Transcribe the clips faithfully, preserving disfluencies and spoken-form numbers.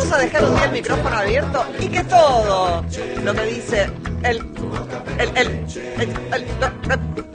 vamos a dejar un día el micrófono abierto y que todo lo que dice el... el... el... el... el... el...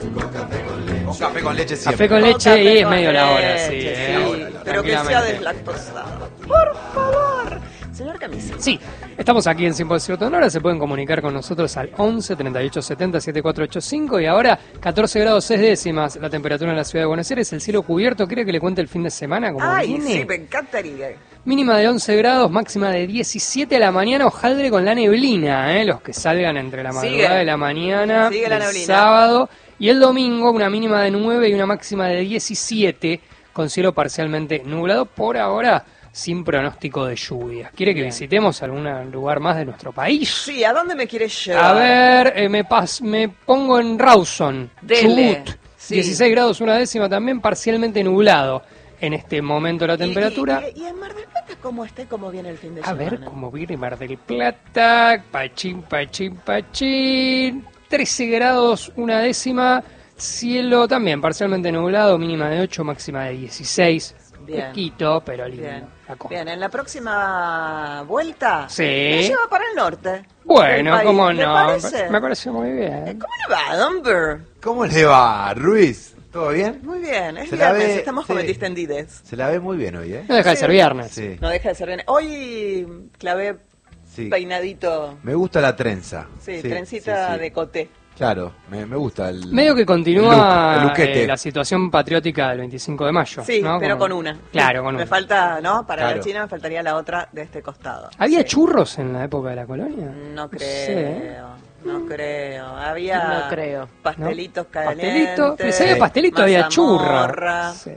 Un café con leche siempre. Café con leche Café y es con medio la hora, leche, sí. sí, eh, pero que sea tranquilamente. deslactosado. Por favor. Señor Camisa. Sí, estamos aquí en cien por ciento Sonora, se pueden comunicar con nosotros al once, treinta y ocho, setenta, setenta y cuatro ochenta y cinco y ahora catorce grados seis décimas la temperatura en la ciudad de Buenos Aires, el cielo cubierto. ¿Quiere que le cuente el fin de semana? Como Ay, viene? sí, me encantaría. Mínima de once grados, máxima de diecisiete a la mañana, hojaldre con la neblina, ¿eh? Los que salgan entre la madrugada Sigue. de la mañana, Sigue la el neblina. sábado y el domingo, una mínima de nueve y una máxima de diecisiete, con cielo parcialmente nublado, por ahora sin pronóstico de lluvia. ¿Quiere que Bien. visitemos algún lugar más de nuestro país? Sí, ¿a dónde me quieres llevar? A ver, eh, me, pas me pongo en Rawson, Dele. Chubut, Sí. dieciséis grados una décima, también parcialmente nublado en este momento la Y- temperatura. Y, y, y en Mar del Plata cómo está y cómo viene el fin de A semana? ver cómo viene Mar del Plata, pachín, pachín, pachín, trece grados, una décima, cielo también parcialmente nublado, mínima de ocho, máxima de dieciséis, Bien. poquito, pero lindo. Bien. la costa. Bien, en la próxima vuelta Sí. me lleva para el norte. del Bueno, país. cómo ¿Le no, parece? me parece muy Eh, bien. ¿Cómo le va, Don Burr? ¿Cómo le va, Ruiz? ¿Todo bien? Muy bien, es Se la viernes, ve- estamos sí. como distendides. Se la ve muy bien hoy, ¿eh? No deja de Sí. ser viernes. Sí, No deja de ser bien. Hoy clavé sí. peinadito, Me gusta la trenza. sí, trencita sí, sí. de coté. Claro, me, me gusta el... Medio que el continúa look, el luquete. eh, la situación patriótica del veinticinco de mayo. Sí, ¿no? pero Como- con una. Claro, con Me una. falta, ¿no? Para Claro. la China me faltaría la otra de este costado. ¿Había Sí. churros en la época de la colonia? No sé, creo, ¿eh? no creo. Había No creo. pastelitos ¿No? calientes. Pastelito, pensé que pastelito había churra. mazamorra, Sí.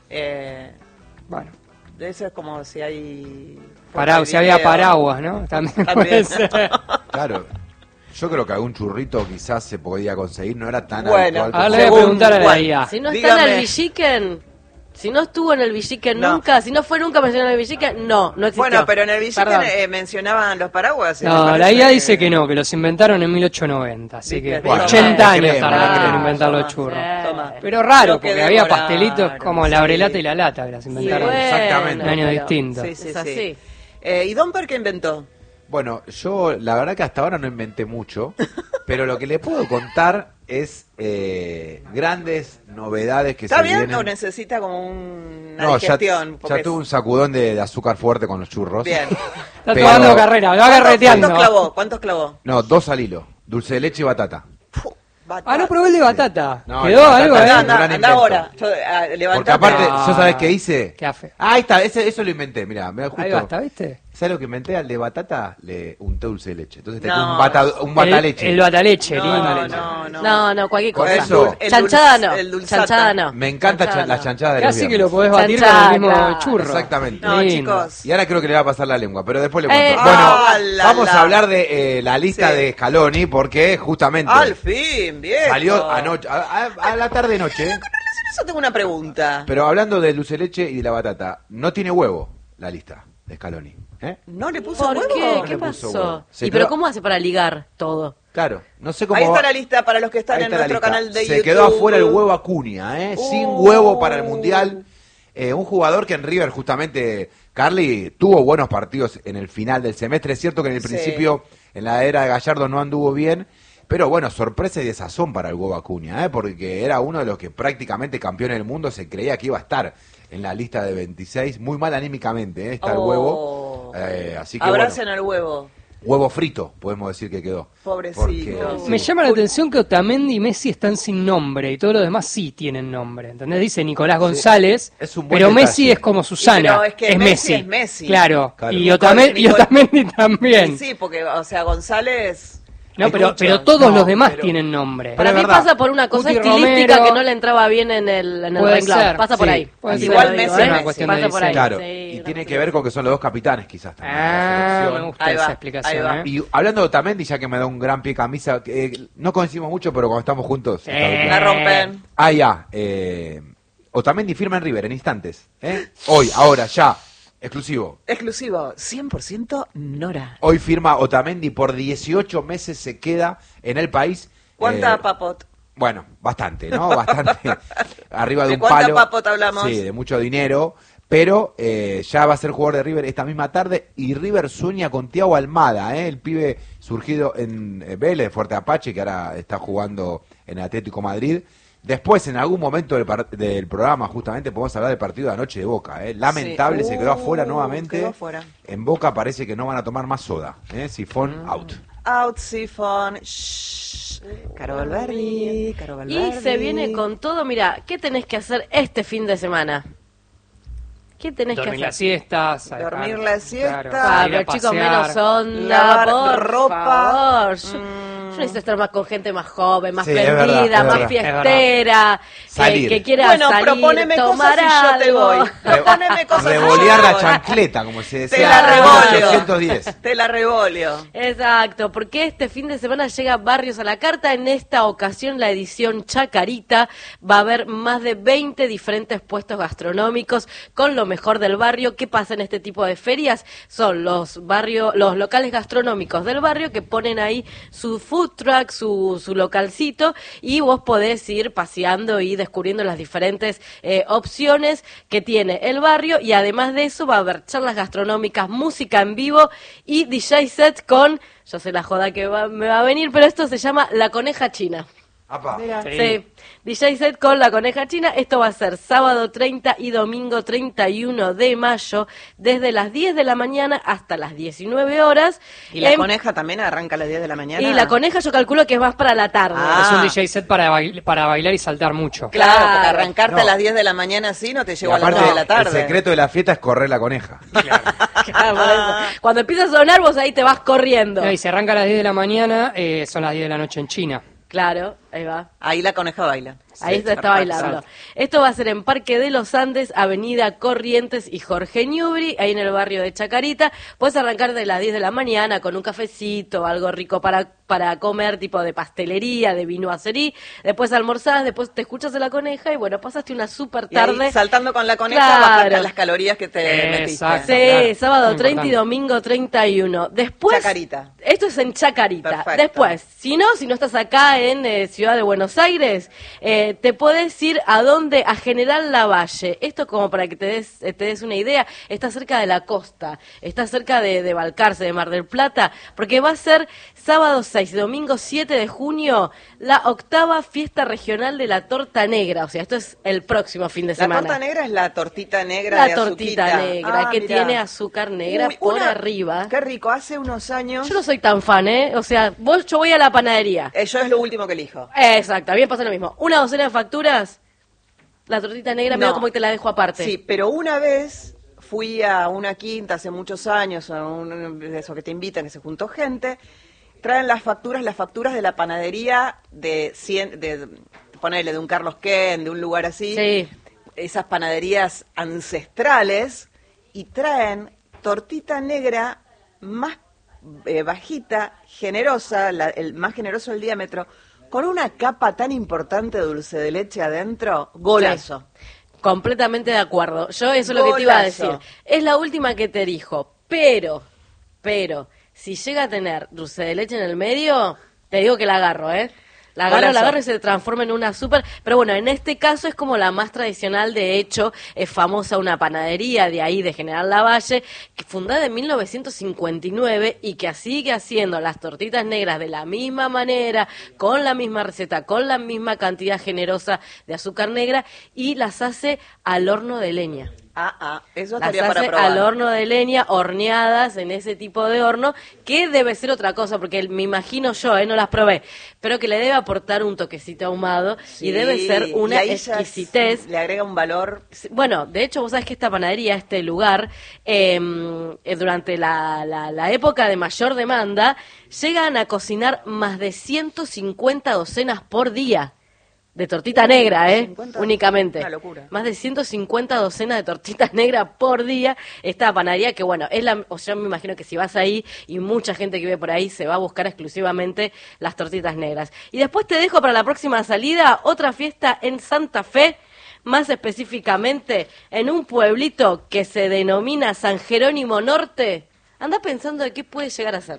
eh, Bueno, eso es como si hay... Pará, si había paraguas, ¿no? También, También. puede ser. Claro. Yo creo que algún churrito quizás se podía conseguir, no era tan Bueno, alto. Ahora alto. le voy a Según preguntar a la Juan. I A. Si no está Dígame. en el Villiquen, si no estuvo en el Villiquen No. nunca, si no fue nunca mencionado en el Villiquen, no, no existió. Bueno, pero en el Villiquen Perdón. eh, mencionaban los paraguas. y me No, la parece I A dice que no, que los inventaron en mil ochocientos noventa, así que Viste, bueno, ochenta te años creemos, tardaron te en creemos. inventar los Toma, churros. Eh, Toma. Pero raro, Lo que porque había devoraron, pastelitos como la sí. brelata y la lata que las Y inventaron bueno, Exactamente. en años pero- distintos. Sí, sí, Es sí. así. Eh, ¿Y Don Per qué inventó? Bueno, yo la verdad que hasta ahora no inventé mucho, pero lo que le puedo contar es eh, grandes novedades que ¿Está se bien vienen. o necesita como un- una No, ya, digestión? Porque ya tuve un sacudón de, de azúcar fuerte con los churros. Bien. Está Pero- tomando carrera, va ¿Cuántos- carreteando. ¿Cuántos clavó? ¿Cuántos clavó? No, dos al hilo. Dulce de leche y batata. Puh, batata. Ah, no probé el de batata. No, ¿Quedó el de batata algo, es eh? un Anda, anda, gran anda invento. ahora. Yo, ah, levantate. Porque aparte, Ah, ¿yo sabés qué hice? qué afe. Ah, ahí está, ese, eso lo inventé, mirá, mirá justo. Ahí basta, ¿viste? ¿Sabes lo que inventé? Al de batata le unté dulce de leche. Entonces No. tengo un, bata, un bataleche. El, el bataleche, No, lindo. no, no, no. No, no, cualquier Con cosa. eso- El Chanchada dulce- no. el dulzata. Chanchada no. Me encanta Chanchada cha- la no. chanchada de los Casi que viernes. lo podés batir Chanchada, con el mismo claro. churro. Exactamente. No, Lindo. chicos. Y ahora creo que le va a pasar la lengua, pero después le Eh, cuento. no. bueno, Ah, la, vamos la. a hablar de eh, la lista Sí. de Scaloni porque justamente Al fin, bien. salió anoche, a, a- a la tarde noche. Eso tengo una pregunta. Pero hablando de dulce de leche y de la batata, no tiene huevo la lista de Scaloni. ¿eh? ¿No le puso ¿Por huevo? qué? No ¿Qué le puso pasó? huevo. Se ¿Y pero quedó- cómo hace para ligar todo? Claro, no sé cómo. Ahí está va- la lista para los que están Ahí en está la nuestro lista. canal de Se YouTube. quedó afuera el huevo Acuña, ¿eh? Sin Uh. huevo para el Mundial. Eh, un jugador que en River justamente, Carly, tuvo buenos partidos en el final del semestre. Es cierto que en el Sí. principio, en la era de Gallardo, no anduvo bien. Pero bueno, sorpresa y desazón para el huevo Acuña, ¿eh? Porque era uno de los que prácticamente campeón del mundo, se creía que iba a estar en la lista de veintiséis. Muy mal anímicamente, ¿eh? Está el Oh. huevo. Eh, así que Abracen bueno, al huevo. huevo frito, podemos decir que quedó. Pobrecito. Porque- Me sí. llama la atención que Otamendi y Messi están sin nombre y todos los demás sí tienen nombre. ¿Entendés? Dice Nicolás González, es un buen pero detalle. Messi es como Susana. pero es que Messi es Messi. Claro. Claro. Y, Otamendi, y Nicol- Otamendi también. Sí, sí, porque, o sea, González... No, hay pero, mucho. pero todos No, los demás pero- tienen nombre. Para es mí verdad. pasa por una cosa Cuti estilística Romero. que no le entraba bien en el, en el Puede renglón. ser, Pasa por sí. ahí. Puede Así ser. Igual lo digo, Messi ¿eh? es una cuestión de Pasa por ahí. Claro, Sí, y una tiene cosa que ver con que son los dos capitanes quizás también. de la Ah, selección. me gusta Ahí esa va, explicación. ahí va. ¿eh? Y hablando de Otamendi, ya que me da un gran pie camisa, eh, no coincidimos mucho, pero cuando estamos juntos... está Eh. bien. La rompen. Ah, ya. Eh, Otamendi firma en River en instantes. ¿eh? Hoy, ahora, ya. Exclusivo. Exclusivo, cien por ciento Nora. Hoy firma Otamendi por dieciocho meses, se queda en el país. ¿Cuánta Eh, papot? Bueno, bastante, ¿no? Bastante. Arriba de, ¿De un cuánta palo. papota hablamos? Sí, de mucho dinero. pero eh, ya va a ser jugador de River esta misma tarde, y River sueña con Thiago Almada, ¿eh? El pibe surgido en eh, Vélez, Fuerte Apache, que ahora está jugando en Atlético Madrid. Después, en algún momento del, par- del programa, justamente, podemos hablar del partido de anoche de Boca. ¿eh? Lamentable, Sí. se quedó Uh, afuera nuevamente. quedó afuera. En Boca parece que no van a tomar más soda. ¿eh? Sifón, Mm. out. Out, Sifón. Shh. Caro Valverdi, Caro Valverdi. Y se viene con todo. Mira, ¿qué tenés que hacer este fin de semana? ¿Qué tenés Dormir que las hacer? siestas. Dormir sacar- la siesta. claro, Ah, salir a pero chicos, pasear. menos onda, Lavar por ropa. favor. Yo, Mm. yo necesito estar más con gente más joven, más Sí, es verdad, prendida, es más verdad. fiestera, que, Salir. que quiera Bueno, salir, proponeme tomar cosas y yo te algo. voy. Proponeme cosas y Revolear yo la te voy. chancleta, como se decía Te la en revoleo. mil ochocientos diez. Te la revoleo. Exacto, porque este fin de semana llega Barrios a la Carta. En esta ocasión, la edición Chacarita. Va a haber más de veinte diferentes puestos gastronómicos con lo mejor del barrio. ¿Qué pasa en este tipo de ferias? Son los barrios, los locales gastronómicos del barrio que ponen ahí su food truck, su, su localcito, y vos podés ir paseando y descubriendo las diferentes eh, opciones que tiene el barrio. Y además de eso va a haber charlas gastronómicas, música en vivo y D J set con, yo sé la joda que va- me va a venir, pero esto se llama La Coneja China. Apa. Mira. Sí. Sí, D J set con La Coneja China. Esto va a ser sábado treinta y domingo treinta y uno de mayo, desde las diez de la mañana hasta las diecinueve horas. Y la En- coneja también arranca a las diez de la mañana. Y la coneja yo calculo que es más para la tarde. Ah. Es un D J set para, bail- para bailar y saltar mucho. Claro, porque Claro. arrancarte No. a las diez de la mañana así no te Y llego a las aparte, nueve de la tarde. el secreto de la fiesta es correr la coneja. Claro, por eso. Cuando empieza a sonar, vos ahí te vas corriendo. No, y se arranca a las diez de la mañana, eh, son las diez de la noche en China. Claro, ahí va. Ahí la coneja baila. Ahí Sí, se está bailando. exacto. Esto va a ser en Parque de los Andes, Avenida Corrientes y Jorge Newbery, ahí en el barrio de Chacarita. Puedes arrancar de las diez de la mañana con un cafecito, algo rico para, para comer, tipo de pastelería, de vinoiserie. Después almorzás, después te escuchas de la coneja y bueno, pasaste una super Y ahí, tarde. saltando con la coneja, Claro. bajarte las calorías que te Exacto. metiste. Sí, Claro, sábado muy treinta y importante. domingo treinta y uno. Después, Chacarita. esto es en Chacarita. Perfecto. Después, si no, si no estás acá en eh, Ciudad de Buenos Aires, eh, te podés ir a dónde, a General Lavalle. Esto como para que te des, eh, te des una idea, está cerca de la costa, está cerca de, de Balcarce, de Mar del Plata, porque va a ser sábado seis, domingo siete de junio, la octava fiesta regional de la torta negra. O sea, esto es el próximo fin de La semana. torta negra es la tortita negra La de tortita azuquita. negra, Ah, que mirá. tiene azúcar negra Uy, por una- arriba. Qué rico, hace unos años. Yo no soy tan fan, ¿eh? O sea, vos, yo voy a la panadería. Eh, yo es lo último que elijo. Exacto, a mí me pasa lo mismo. Una docena de facturas, la tortita negra, No. medio como que te la dejo aparte. Sí, pero una vez fui a una quinta hace muchos años, a un, de eso que te invitan, que se juntó gente, traen las facturas, las facturas de la panadería de, cien, de ponerle de un Carlos Ken, de un lugar así, Sí. esas panaderías ancestrales, y traen tortita negra más eh, bajita, generosa, la- el más generoso el diámetro, con una capa tan importante de dulce de leche adentro, golazo. Completamente de acuerdo. Yo eso es lo que te iba a Golazo. decir. Es la última que te dijo, pero, pero, si llega a tener dulce de leche en el medio, te digo que la agarro, ¿eh? La agarro, Golazo. la agarro y se transforma en una súper... Pero bueno, en este caso es como la más tradicional, de hecho, es famosa una panadería de ahí, de General Lavalle, que fundada en mil novecientos cincuenta y nueve y que sigue haciendo las tortitas negras de la misma manera, con la misma receta, con la misma cantidad generosa de azúcar negra, y las hace al horno de leña. Ah, ah, eso Las estaría para hace probar. al horno de leña, horneadas en ese tipo de horno, que debe ser otra cosa, porque me imagino yo, eh, no las probé, pero que le debe aportar un toquecito ahumado y Sí, debe ser y una ahí ya es- exquisitez. le agrega un valor. Bueno, de hecho, vos sabés que esta panadería, este lugar, eh, eh, durante la, la, la época de mayor demanda, llegan a cocinar más de ciento cincuenta docenas por día. De tortita negra, ¿eh? cincuenta, Únicamente. una locura. Más de ciento cincuenta docenas de tortitas negras por día. Esta panadería que, bueno, es la, o sea, yo me imagino que si vas ahí y mucha gente que vive por ahí se va a buscar exclusivamente las tortitas negras. Y después te dejo para la próxima salida otra fiesta en Santa Fe, más específicamente en un pueblito que se denomina San Jerónimo Norte. Anda pensando de qué puede llegar a ser.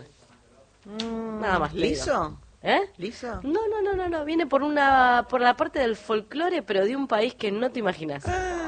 Nada más. te digo. ¿Liso? ¿Eh? ¿Liso? No, no, no, no, no, viene por una por la parte del folclore, pero de un país que no te imaginas. Ah,